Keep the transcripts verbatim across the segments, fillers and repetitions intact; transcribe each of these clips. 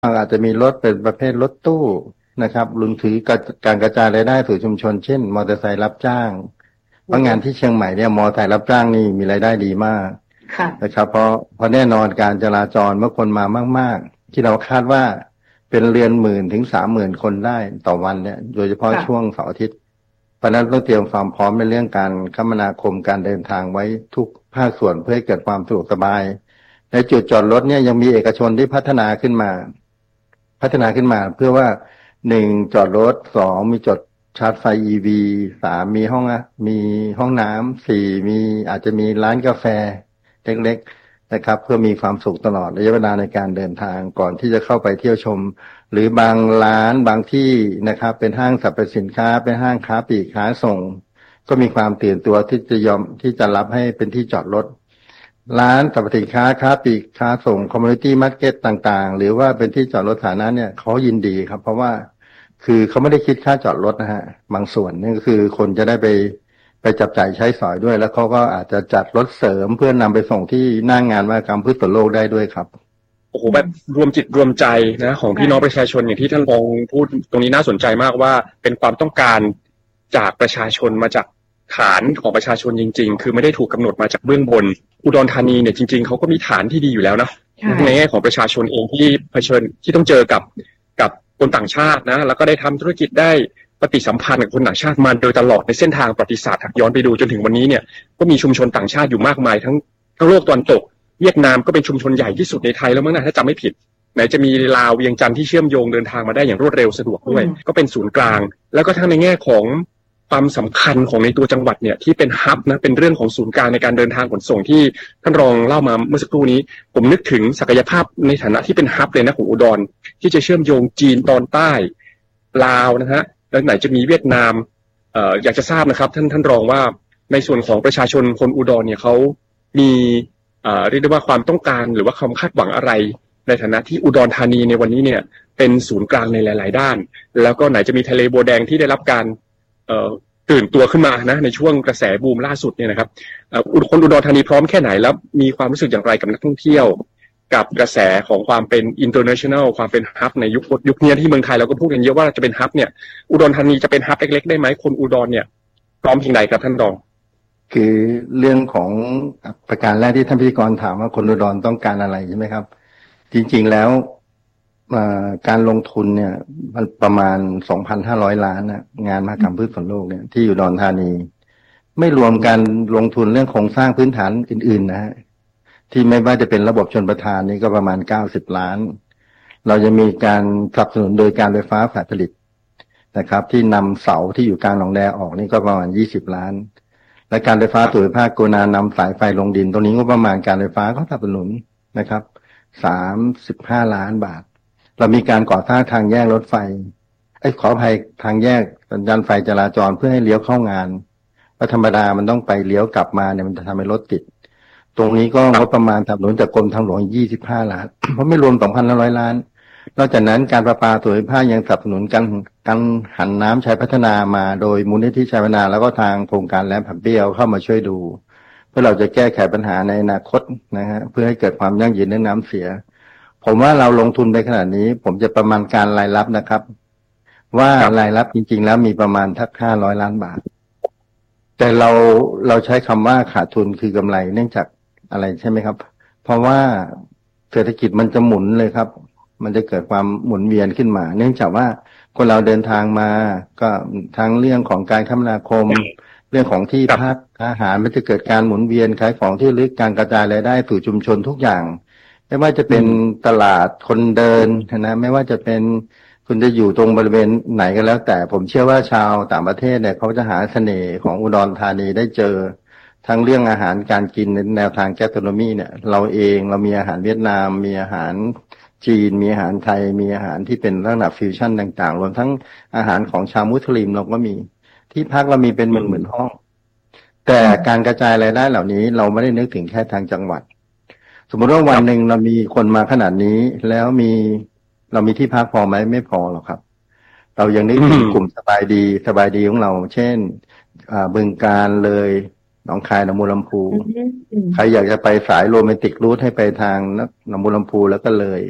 อาจจะมีรถเป็นประเภทรถตู้นะครับรวมถึงการกระจายรายได้สู่ชุมชนเช่นมอเตอร์ไซค์รับจ้างเพราะงานที่เชียงใหม่เนี่ยมอเตอร์ไซค์รับจ้างนี่มีรายได้ดีมากนะครับเพราะเพราะแน่นอนการจราจรเมื่อคนมามากๆที่เราคาดว่าเป็นเรือนหมื่นถึงสามหมื่นคนได้ต่อวันเนี่ยโดยเฉพาะช่วงเสาร์อาทิตย์เพราะนั้นต้องเตรียมความพร้อมในเรื่องการคมนาคมการเดินทางไว้ทุกภาคส่วนเพื่อให้เกิดความสะดวกสบายในจุดจอดรถเนี่ยยังมีเอกชนที่พัฒนาขึ้นมาพัฒนาขึ้นมาเพื่อว่าหนึ่งจอดรถสองมีจอดชาร์จไฟ อี วี สามมีห้องมีห้องน้ำสี่มีอาจจะมีร้านกาแฟเล็กๆนะครับเพื่อมีความสุขตลอดระยะเวลาในการเดินทางก่อนที่จะเข้าไปเที่ยวชมหรือบางร้านบางที่นะครับเป็นห้างสรรพสินค้าเป็นห้างค้าปลีกค้าส่งก็มีความตื่นตัวที่จะยอมที่จะรับให้เป็นที่จอดรถร้านสรรพสินค้าค้าปลีกค้าส่งคอมมูนิตี้มาร์เก็ตต่างๆหรือว่าเป็นที่จอดรถสาธารณะเนี่ยเขายินดีครับเพราะว่าคือเขาไม่ได้คิดค่าจอดรถนะฮะบางส่วนนี่ก็คือคนจะได้ไปไปจับจ่ายใช้สอยด้วยแล้วเขาก็อาจจะจัดรถเสริมเพื่อนำไปส่งที่หน้างงานมหกรรมพืชผลโลกได้ด้วยครับโอ้โหแบบรวมจิตรวมใจนะของพี่น้องประชาชนอย่างที่ท่านรองพูดตรงนี้น่าสนใจมากว่าเป็นความต้องการจากประชาชนมาจากฐานของประชาชนจริงๆคือไม่ได้ถูกกำหนดมาจากเบื้องบนอุดรธานีเนี่ยจริงๆเขาก็มีฐานที่ดีอยู่แล้วนะในแง่ของประชาชนเองที่เผชิญที่ต้องเจอกับกับคนต่างชาตินะแล้วก็ได้ทำธุรกิจได้ปฏิสัมพันธ์กับคนต่างชาติมาโดยตลอดในเส้นทางประวัติศาสตร์หากย้อนไปดูจนถึงวันนี้เนี่ยก็มีชุมชนต่างชาติอยู่มากมายทั้งทั้งโลกตะวันตกเวียดนามก็เป็นชุมชนใหญ่ที่สุดในไทยแล้วมั้งนะถ้าจำไม่ผิดไหนจะมีลาวเวียงจันทร์ที่เชื่อมโยงเดินทางมาได้อย่างรวดเร็วสะดวกด้วยก็เป็นศูนย์กลางแล้วก็ทั้งในแง่ของความสำคัญของในตัวจังหวัดเนี่ยที่เป็นฮับนะเป็นเรื่องของศูนย์กลางในการเดินทางขนส่งที่ท่านรองเล่ามาเมื่อสักครู่นี้ผมนึกถึงศักยภาพในฐานะที่เป็นฮับเลยนะของอุดรที่จะเชื่อมโยงจีนตอนใต้ลาวนะฮะแล้วไหนจะมีเวียดนามเอ่ออยากจะทราบนะครับท่านท่านรองว่าในส่วนของประชาชนคนอุดรเนี่ยเขามีเอ่อเรียกได้ว่าความต้องการหรือว่าความคาดหวังอะไรในฐานะที่อุดรธานีในวันนี้เนี่ยเป็นศูนย์กลางในหลายๆด้านแล้วก็ไหนจะมีทะเลบัวแดงที่ได้รับการเอ่อตื่นตัวขึ้นมานะในช่วงกระแสบูมล่าสุดเนี่ยนะครับคนอุดรธานีพร้อมแค่ไหนแล้วมีความรู้สึกอย่างไรกับนักท่องเที่ยวกับกระแสของความเป็น international ความเป็นฮับในยุคยุคนี้ที่เมืองไทยเราก็พูดกันเยอะว่าจะเป็นฮับเนี่ยอุดรธานีจะเป็นฮับเล็กๆได้ไหมคนอุดรเนี่ยพร้อมเพียงใดครับท่านรองคือเรื่องของประการแรกที่ท่านพิธีกรถามว่าคนอุดรต้องการอะไรใช่ไหมครับจริงๆแล้วการลงทุนเนี่ยมันประมาณ สองพันห้าร้อย ล้านนะงานมหกรรมพืชผลโลกเนี่ยที่อยู่อุดรธานีไม่รวมการลงทุนเรื่องโครงสร้างพื้นฐานอื่นๆนะฮะที่ไม่ว่าจะเป็นระบบชลประทานนี่ก็ประมาณเก้าสิบล้านเราจะมีการสนับสนุนโดยการไฟฟ้าฝ่ายผลิตนะครับที่นำเสาที่อยู่กลางหนองแดออกนี่ก็ประมาณยี่สิบล้านและการไฟฟ้าส่วนภูมิภาคโกนานำสายไฟลงดินตรงนี้ก็ประมาณการไฟฟ้าก็สนับสนุนนะครับสามสิบห้าล้านบาทเรามีการก่อสร้างทางแยกรถไฟไอ้ขออภัยทางแยกสัญญาณไฟจราจรเพื่อให้เลี้ยวเข้างานเพราะธรรมดามันต้องไปเลี้ยวกลับมาเนี่ยมันจะทำให้รถติดตรงนี้ก็งบประมาณสนับสนุนจากกรมทางหลวงยี่สิบห้าล้านเพราะไม่รวม สองพันห้าร้อย ล้านนอกจากนั้นการประปาส่วนภูมิภาคยังสนับสนุนการการหันน้ำใช้พัฒนามาโดยมูลนิธิชัยพัฒนาแล้วก็ทางโครงการแหลมผักเบี้ยวเข้ามาช่วยดูเพื่อเราจะแก้ไขปัญหาในอนาคตนะฮะเพื่อให้เกิดความยั่งยืนเรื่องน้ำเสียผมว่าเราลงทุนไปขนาดนี้ผมจะประมาณการรายรับนะครับว่ารายรับจริงๆแล้วมีประมาณทักห้าร้อยล้านบาทแต่เราเราใช้คำว่าขาดทุนคือกำไรเนื่องจากอะไรใช่ไหมครับเพราะว่าเศรษฐกิจมันจะหมุนเลยครับมันจะเกิดความหมุนเวียนขึ้นมาเนื่องจากว่าคนเราเดินทางมาก็ทั้งเรื่องของการคมนาคมเรื่องของที่พักอาหารมันจะเกิดการหมุนเวียนขายของที่ลึกการกระจายรายได้สู่ชุมชนทุกอย่างไม่ว่าจะเป็นตลาดคนเดินนะไม่ว่าจะเป็นคุณจะอยู่ตรงบริเวณไหนก็แล้วแต่ผมเชื่อว่าชาวต่างประเทศเนี่ยเขาจะหาเสน่ห์ของอุดรธานีได้เจอทั้งเรื่องอาหารการกินในแนวทางแกสโทรโนมีเนี่ยเราเองเรามีอาหารเวียดนามมีอาหารจีนมีอาหารไทยมีอาหารที่เป็นลักษณะฟิวชั่นต่างๆรวมทั้งอาหารของชาวมุสลิมเราก็มีที่พักเรามีเป็นหมื่นๆห้องแต่การกระจายรายได้เหล่านี้เราไม่ได้นึกถึงแค่ทางจังหวัดสมมติว่าวันหนึ่งเรามีคนมาขนาดนี้แล้วมีเรามีที่พักพอไหมไม่พอหรอกครับเรายังนึกถึงกลุ่มสบายดีสบายดีของเราเช่นบึงกาฬเลยหนองคายหนองบัวลำพูใครอยากจะไปสายโรแมนติกรูทให้ไปทางหนองบัวลำพูแล้วก็เลย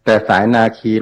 แต่สายนาคี